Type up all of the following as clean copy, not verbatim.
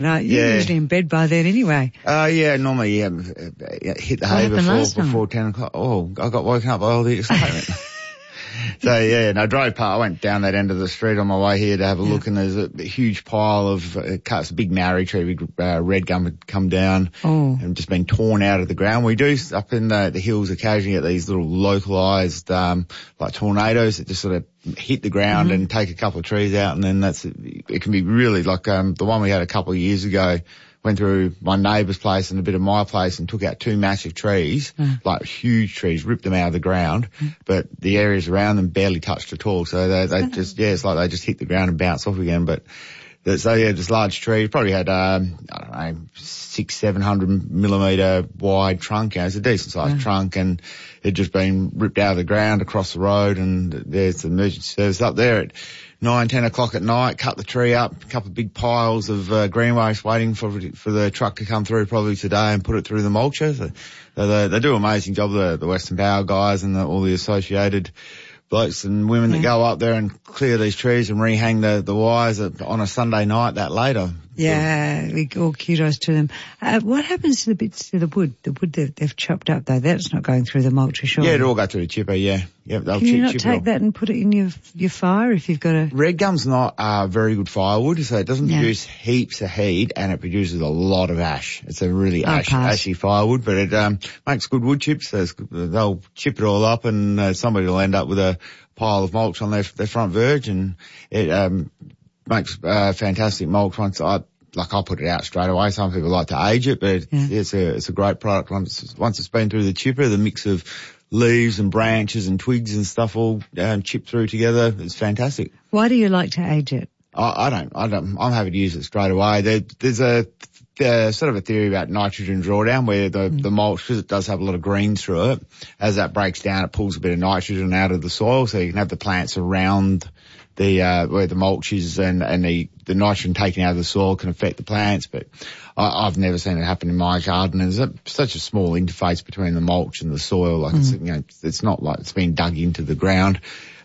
No, you're usually in bed by then anyway. Yeah, normally hit the hay before 10 o'clock. Oh, I got woken up by all the excitement. So, and I drove past. I went down that end of the street on my way here to have a look, and there's a huge pile of cuts, a big marri tree, big red gum had come down and just been torn out of the ground. We do up in the hills occasionally get these little localised like tornadoes that just sort of hit the ground and take a couple of trees out, and then it can be really like the one we had a couple of years ago. Went through my neighbour's place and a bit of my place and took out two massive trees, like huge trees, ripped them out of the ground, but the areas around them barely touched at all. So they just, it's like they just hit the ground and bounce off again. But so this large tree probably had, I don't know, 600-700 millimetre wide trunk. It's a decent sized trunk, and it just been ripped out of the ground across the road, and there's the emergency service up there at 9-10 o'clock at night, cut the tree up, a couple of big piles of green waste waiting for the truck to come through probably today and put it through the mulcher. So they do an amazing job, the Western Power guys and all the associated blokes and women that go up there and clear these trees and rehang the wires on a Sunday night that later. Yeah, all kudos to them. What happens to the bits of the wood? The wood that they've chopped up, though, that's not going through the mulcher, sure? Yeah, it'll all go through the chipper, yeah. They'll Can you not take that and put it in your fire if you've got a... Red gum's not very good firewood, so it doesn't produce heaps of heat, and it produces a lot of ash. It's a really ashy firewood, but it makes good wood chips. So they'll chip it all up, and somebody will end up with a pile of mulch on their front verge, and it makes fantastic mulch. I'll put it out straight away. Some people like to age it, but it's a great product once it's been through the chipper. The mix of leaves and branches and twigs and stuff all chipped through together. It's fantastic. Why do you like to age it? I don't. I'm happy to use it straight away. There's a sort of a theory about nitrogen drawdown where the mulch, because it does have a lot of greens through it, as that breaks down, it pulls a bit of nitrogen out of the soil, so you can have the plants around where the mulch is, and the nitrogen taken out of the soil can affect the plants. But I've never seen it happen in my garden. There's such a small interface between the mulch and the soil. Like it's not like it's been dug into the ground.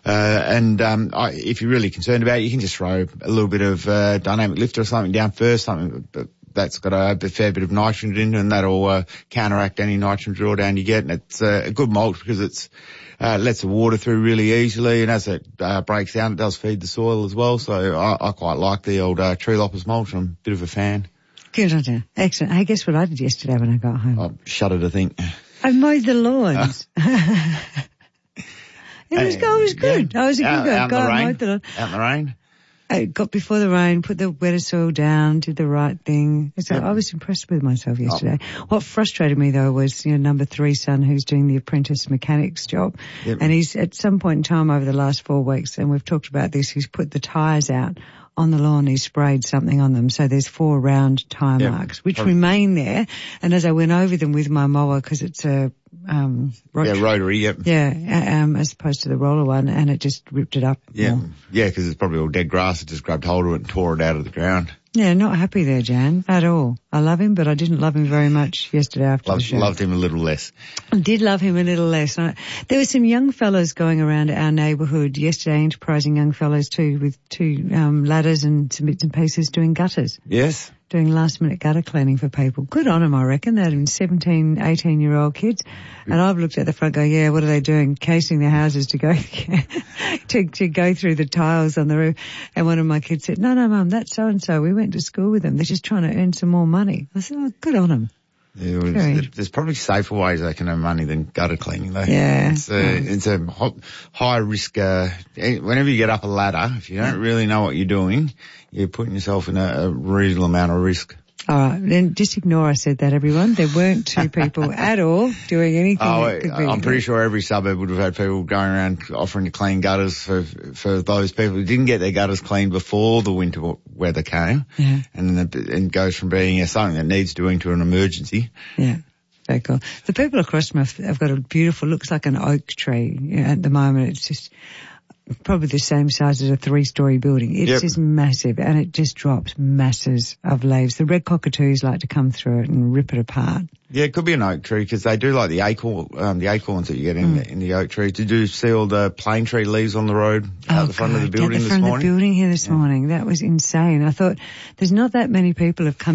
If you're really concerned about it, you can just throw a little bit of dynamic lifter or something down first, something that's got a fair bit of nitrogen in it, and that'll counteract any nitrogen drawdown you get. And it's a good mulch because it's lets the water through really easily, and as it breaks down, it does feed the soil as well. So I quite like the old Tree Loppers mulch. I'm a bit of a fan. Good idea. Excellent. Hey, guess what I did yesterday when I got home? I shudder to think. I mowed the lawns. It was good. I was a good girl. Out in the rain? I got before the rain, put the wetter soil down, did the right thing. So I was impressed with myself yesterday. What frustrated me though was, number 3 son who's doing the apprentice mechanic's job. Yep. And he's at some point in time over the last 4 weeks, and we've talked about this, he's put the tyres out on the lawn, he sprayed something on them. So there's 4 round tyre marks, which remain there. And as I went over them with my mower, because it's a rotary, as opposed to the roller one, and it just ripped it up. Because it's probably all dead grass. It just grabbed hold of it and tore it out of the ground. Yeah, not happy there, Jan, at all. I love him, but I didn't love him very much yesterday after the show. Loved him a little less. I did love him a little less. There were some young fellows going around our neighbourhood yesterday, enterprising young fellows too, with 2 ladders and some bits and pieces doing gutters. Yes. Doing last-minute gutter cleaning for people. Good on them, I reckon. They're 17, 18-year-old kids. And I've looked at the front going, what are they doing? Casing their houses to go to go through the tiles on the roof. And one of my kids said, no, Mum, that's so-and-so. We went to school with them. They're just trying to earn some more money. I said, good on them. Yeah, there's probably safer ways they can earn money than gutter cleaning, though. Yeah. It's a high risk. Whenever you get up a ladder, if you don't really know what you're doing, you're putting yourself in a reasonable amount of risk. All right, then just ignore I said that, everyone. There weren't 2 people at all doing anything. I'm pretty sure every suburb would have had people going around offering to clean gutters for those people who didn't get their gutters cleaned before the winter weather came. Yeah. And then it goes from being something that needs doing to an emergency. Yeah. Very cool. The people across me have got a beautiful, looks like an oak tree at the moment. It's just probably the same size as a 3-story building. It's just massive, and it just drops masses of leaves. The red cockatoos like to come through it and rip it apart. Yeah, it could be an oak tree because they do like the acorns that you get in the oak tree. Did you see all the plane tree leaves on the road out the front of the building this morning? Out the front of the building here this morning. That was insane. I thought there's not that many people have come